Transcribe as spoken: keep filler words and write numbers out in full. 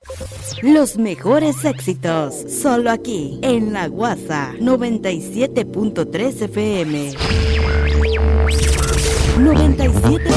Los mejores éxitos, solo aquí, en La Guasa, noventa y siete punto tres F M. noventa y siete